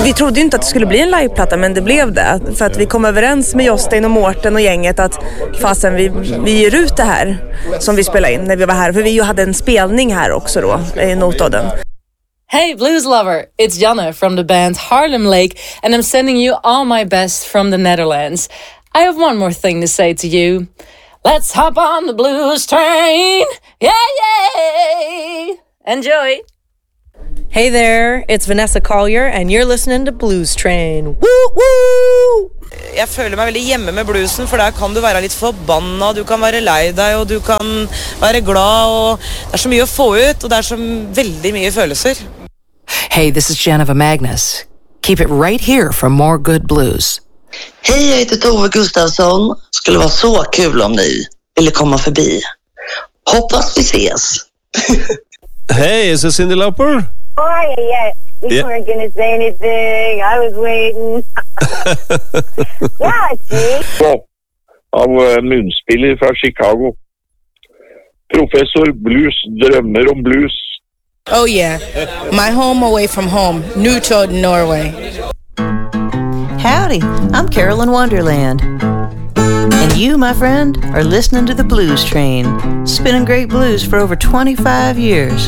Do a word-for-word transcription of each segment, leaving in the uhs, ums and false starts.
vi trodde ju inte att det skulle bli en liveplatta, men det blev det. För att vi kom överens med Jostein och Mårten och gänget att fasen, vi, vi ger ut det här som vi spelade in när vi var här. För vi ju hade en spelning här också då, i Notodden. Hey blues lover, it's Janne from the band Harlem Lake, and I'm sending you all my best from the Netherlands. I have one more thing to say to you. Let's hop on the blues train. Yeah, yeah. Enjoy. Hey there, it's Vanessa Collier, and you're listening to Blues Train. Woo, woo! Jeg føler meg veldig hjemme med bluesen, for der kan du være litt forbanna, du kan være lei deg, og du kan være glad, og det er så mye å få ut, og det er så veldig mye følelser. Hey, this is Geneva Magnus. Keep it right here for more good blues. Hej, jag heter Tove Gustafsson. Skulle vara så kul om ni ville komma förbi. Hoppas vi ses. Hey, is this Cyndi Lauper? Oh, yeah, yeah. You Yeah. weren't going to say anything. I was waiting. Yeah, see? Av uh, munspiller fra Chicago. Professor Blues drømmer om blues. Oh, yeah. My home away from home, Newtown, Norway. Howdy, I'm Carolyn Wonderland. And you, my friend, are listening to the Blues Train, spinning great blues for over twenty-five years.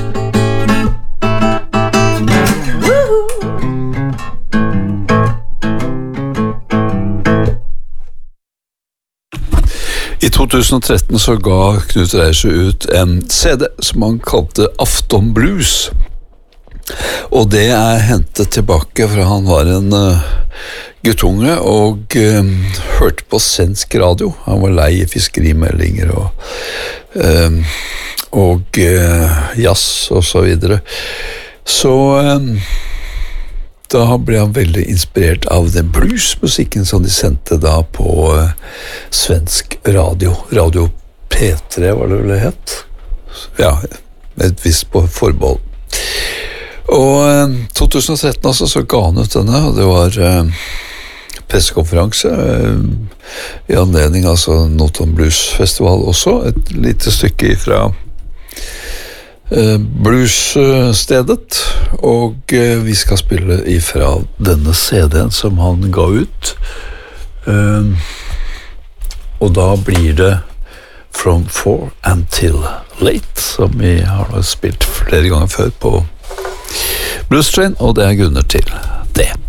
Woohoo! I to tusen og tretten så ga Knut Reisjø ut en C D som han kalte Afton Blues. Og det er hentet tilbake fra han var en uh, guttunge og uh, hørte på svensk radio. Han var lei i fiskerimeldinger og, uh, og uh, jazz og så videre. Så uh, da ble han veldig inspirert av den bluesmusikken som de sendte da på uh, svensk radio. Radio P tre var det vel det het? Ja, et visst på forbehold. Og eh, to tusen og tretten altså, så ga han ut denne, og det var eh, pressekonferanse eh, i anledning altså Notodden Blues Festival også, et lite stykke fra eh, bluesstedet, og eh, vi skal spille ifra denne C D-en som han ga ut, eh, og da blir det From Four Until Late, som vi har spilt flere ganger før på Blues Train, og det er grunner til det.